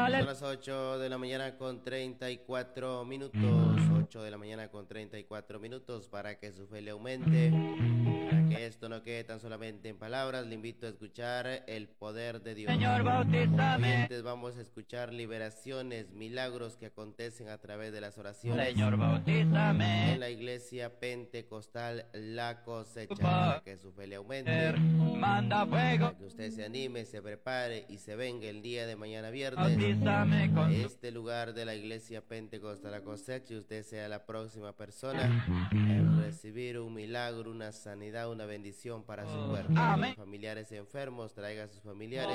Son las 8 de la mañana con 34 minutos. 8 de la mañana con 34 minutos. Para que su fe le aumente, para que esto no quede tan solamente en palabras, le invito a escuchar el poder de Dios. Señor, bautízame. Oyentes, vamos a escuchar liberaciones, milagros que acontecen a través de las oraciones. Señor, bautízame. En la iglesia pentecostal La Cosecha. Para que su fe le aumente, Manda fuego. para que usted se anime, se prepare y se venga el día de mañana viernes Bautízame a con este lugar de la iglesia pentecostal La Cosecha, y usted sea la próxima persona en recibir un milagro, una sanidad, una bendición para su cuerpo. Amén. Los familiares enfermos, traiga a sus familiares,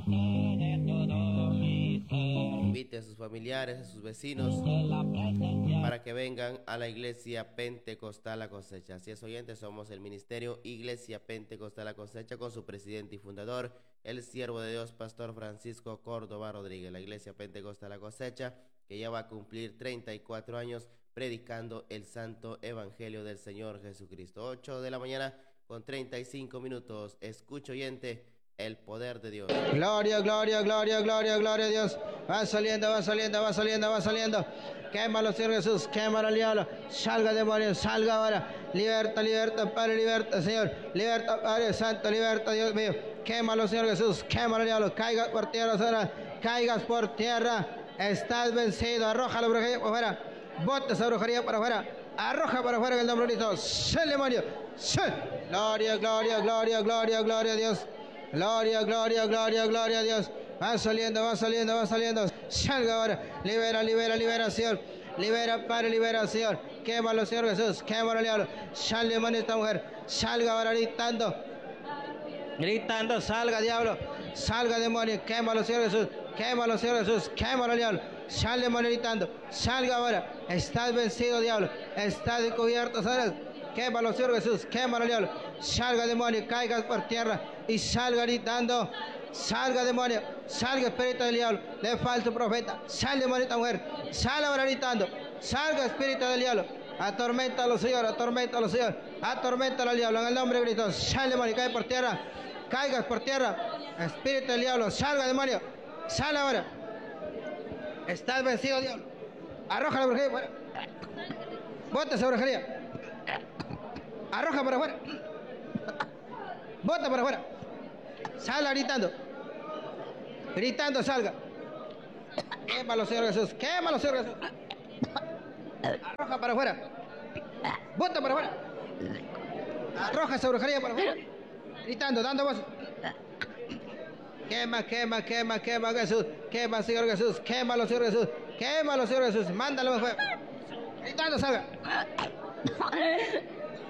invite a sus familiares, a sus vecinos, para que vengan a la iglesia pentecostal La Cosecha. Así es, oyentes, somos el ministerio Iglesia Pentecostal La Cosecha, con su presidente y fundador, el siervo de Dios, Pastor Francisco Córdoba Rodríguez. La iglesia Pentecostal La Cosecha, que ya va a cumplir 34 años predicando el santo evangelio del Señor Jesucristo. 8 de la mañana con 35 minutos. Escucha, oyente, el poder de Dios. Gloria, gloria, gloria, gloria, gloria a Dios. Va saliendo, va saliendo, va saliendo, va saliendo. Quémalo, Señor Jesús, quémalo al diablo. Salga, demonio, salga ahora. Liberta, liberta, Padre, liberta, Señor. Liberta, Padre Santo, liberta, Dios mío. Quémalo, Señor Jesús, quémalo al diablo. Caigas por tierra, Señor. Caigas por tierra. Estás vencido. Arroja la brujería para afuera. Bota esa brujería para afuera. Arroja para afuera en el nombre de Cristo. ¡Sal, demonio! ¡Sal! Gloria, gloria, gloria, gloria, gloria a Dios. Gloria, gloria, gloria, gloria a Dios. Va saliendo, va saliendo, va saliendo. Salga ahora. Libera, libera, liberación. Libera, Padre, liberación. Quémalo, Señor Jesús. Quémalo, diablo. Sal, demonio, esta mujer. Salga ahora gritando. Gritando, salga, diablo. Salga, demonio. Quémalo, Señor Jesús. Quémalo, Señor Jesús. Quémalo, diablo. Sal, demonio, gritando. Salga ahora. Estás vencido, diablo. Estás descubierto, ¿sabes? Quémalo, Señor Jesús. Quémalo, diablo. Salga, demonio. Caigas por tierra y salga gritando. Salga, demonio. Salga, espíritu del diablo, de falso profeta. Sal, demonio, esta mujer. Sal ahora gritando. Salga, espíritu del diablo. Atorméntalo, Señor. Atorméntalo, Señor. Atorméntalo al diablo en el nombre de Cristo. Sal, demonio. Cae por tierra. Caigas por tierra. Espíritu del diablo. Salga, demonio. Sal ahora. Estás vencido, diablo. Arroja la brujería fuera. Bota esa brujería. Arroja para afuera. Bota para afuera. Salga gritando. Gritando, salga. Quémalo, Señor Jesús. Quémalo, Señor Jesús. Arroja para afuera. Bota para afuera. Arroja esa brujería para afuera. Gritando, dando voz. Quema, quema, quema, quema, Jesús. Quema, Señor Jesús. Quémalo, Señor Jesús. Quémalo, Señor Jesús. Mándalo afuera. Gritando, salga.